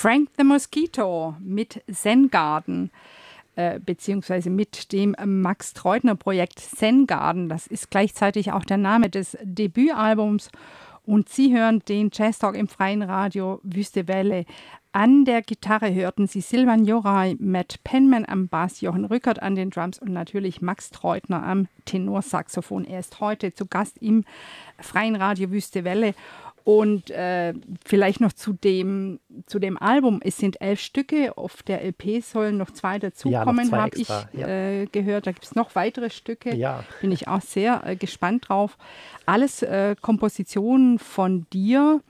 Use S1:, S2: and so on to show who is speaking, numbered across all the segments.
S1: Frank the Mosquito mit Zen Garden, beziehungsweise mit dem Max Treutner-Projekt Zen Garden. Das ist gleichzeitig auch der Name des Debütalbums. Und Sie hören den Jazz Talk im freien Radio Wüste Welle. An der Gitarre hörten Sie Silvan Joray, Matt Penman am Bass, Jochen Rückert an den Drums und natürlich Max Treutner am Tenorsaxophon. Er ist heute zu Gast im freien Radio Wüste Welle. Und vielleicht noch zu dem Album. Es sind 11 Stücke. Auf der LP sollen noch 2 dazukommen, habe ich gehört. Da gibt es noch weitere Stücke. Ja. Bin ich auch sehr gespannt drauf. Alles Kompositionen von dir.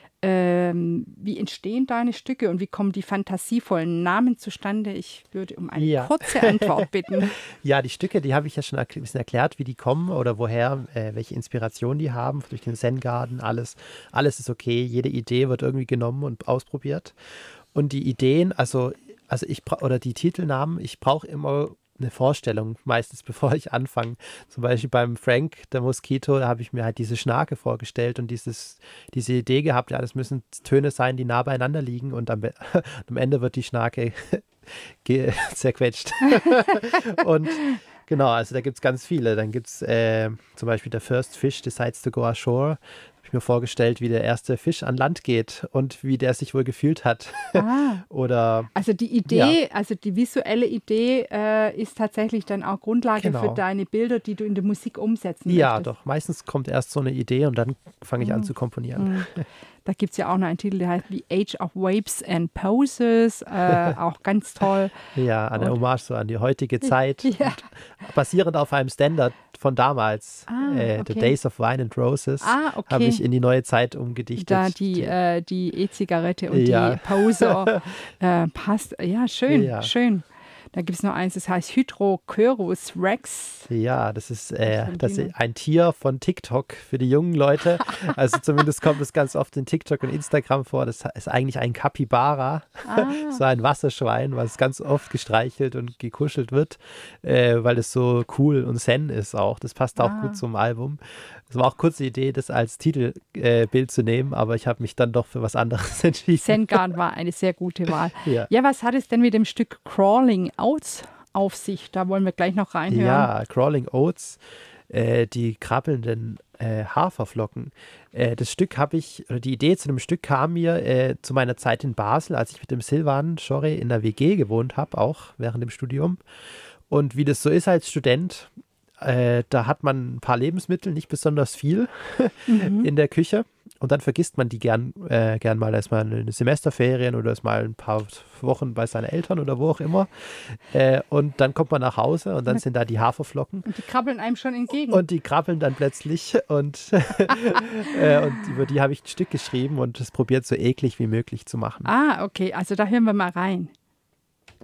S1: Wie entstehen deine Stücke und wie kommen die fantasievollen Namen zustande? Ich würde um eine kurze Antwort bitten.
S2: Ja, die Stücke, die habe ich ja schon ein bisschen erklärt, wie die kommen oder woher, welche Inspiration die haben, durch den Zen Garden, alles ist okay. Jede Idee wird irgendwie genommen und ausprobiert. Und die Ideen, also die Titelnamen, ich brauche immer eine Vorstellung, meistens bevor ich anfange. Zum Beispiel beim Frank, der Mosquito, da habe ich mir halt diese Schnarke vorgestellt und diese Idee gehabt, ja, das müssen Töne sein, die nah beieinander liegen und am Ende wird die Schnarke zerquetscht. Und genau, also da gibt es ganz viele. Dann gibt es zum Beispiel der First Fish Decides to Go Ashore. Mir vorgestellt, wie der erste Fisch an Land geht und wie der sich wohl gefühlt hat. Oder
S1: also die Idee, also die visuelle Idee ist tatsächlich dann auch Grundlage für deine Bilder, die du in der Musik umsetzen möchtest.
S2: Ja, doch. Meistens kommt erst so eine Idee und dann fange ich an zu komponieren.
S1: Da gibt es ja auch noch einen Titel, der heißt The Age of Vapes and Poses, auch ganz toll.
S2: Ja, eine Hommage so an die heutige Zeit. Basierend auf einem Standard von damals, The Days of Wine and Roses, habe ich in die neue Zeit umgedichtet.
S1: Da die E-Zigarette und die Pose passt. Ja, schön, schön. Da gibt es noch eins, das heißt Hydrochörus Rex.
S2: Ja, das ist ein Tier von TikTok für die jungen Leute. Also zumindest kommt es ganz oft in TikTok und Instagram vor. Das ist eigentlich ein Capybara, so ein Wasserschwein, was ganz oft gestreichelt und gekuschelt wird, weil es so cool und zen ist auch. Das passt auch gut zum Album. Es war auch kurz die Idee, das als Titelbild zu nehmen, aber ich habe mich dann doch für was anderes entschieden.
S1: Zen Garden war eine sehr gute Wahl. Ja, was hat es denn mit dem Stück Crawling Oats auf sich? Da wollen wir gleich noch reinhören.
S2: Ja, Crawling Oats, die krabbelnden Haferflocken. Die Idee zu dem Stück kam mir zu meiner Zeit in Basel, als ich mit dem Silvan Joray in der WG gewohnt habe, auch während dem Studium. Und wie das so ist als Student, da hat man ein paar Lebensmittel, nicht besonders viel in der Küche. Und dann vergisst man die gern mal. Da ist mal eine Semesterferien oder ist mal ein paar Wochen bei seinen Eltern oder wo auch immer. Und dann kommt man nach Hause und dann sind da die Haferflocken.
S1: Und die krabbeln einem schon entgegen.
S2: Und die krabbeln dann plötzlich. Und über die habe ich ein Stück geschrieben und es probiert so eklig wie möglich zu machen.
S1: Okay. Also da hören wir mal rein.